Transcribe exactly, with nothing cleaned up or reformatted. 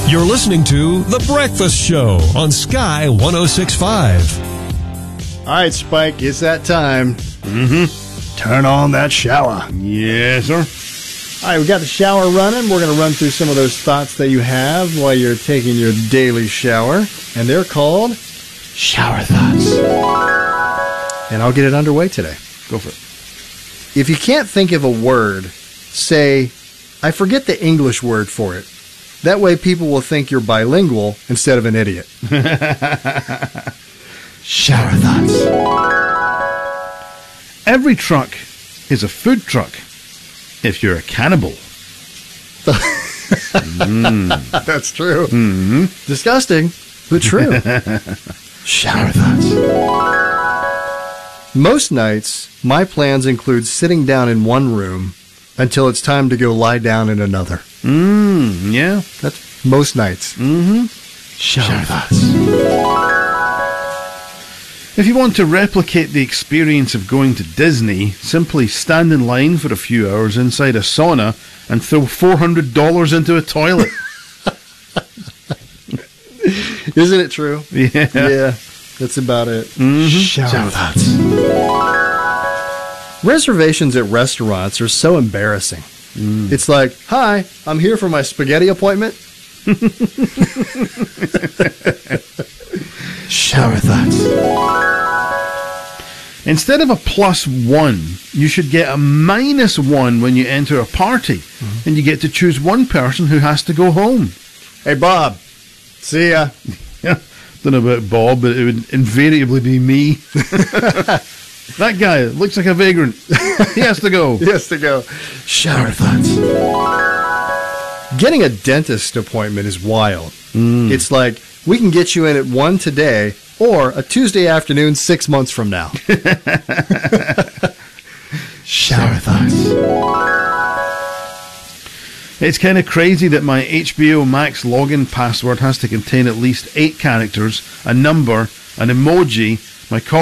You're listening to The Breakfast Show on Sky one oh six point five. All right, Spike, it's that time. Mm-hmm. Turn on that shower. Yes, sir. All right, we got the shower running. We're going to run through some of those thoughts that you have while you're taking your daily shower, and they're called Shower Thoughts. And I'll get it underway today. Go for it. If you can't think of a word, say, I forget the English word for it. That way people will think you're bilingual instead of an idiot. Shower Thoughts. Every truck is a food truck if you're a cannibal. mm. That's true. Mm-hmm. Disgusting, but true. Shower Thoughts. Most nights, my plans include sitting down in one room until it's time to go lie down in another. Mm, yeah. That's most nights. Mm-hmm. Shower Thoughts. If you want to replicate the experience of going to Disney, simply stand in line for a few hours inside a sauna and throw four hundred dollars into a toilet. Isn't it true? Yeah. Yeah, that's about it. Mm-hmm. Shower, Shower Thoughts. Reservations at restaurants are so embarrassing. Mm. It's like, hi, I'm here for my spaghetti appointment. Shower Thoughts. Instead of a plus one, you should get a minus one when you enter a party. Mm-hmm. And you get to choose one person who has to go home. Hey, Bob. See ya. Yeah, don't know about Bob, but it would invariably be me. That guy looks like a vagrant. He has to go. He has to go. Shower Thoughts. Getting a dentist appointment is wild. Mm. It's like, we can get you in at one today or a Tuesday afternoon six months from now. Shower Thoughts. It's kind of crazy that my H B O Max login password has to contain at least eight characters, a number, an emoji, my call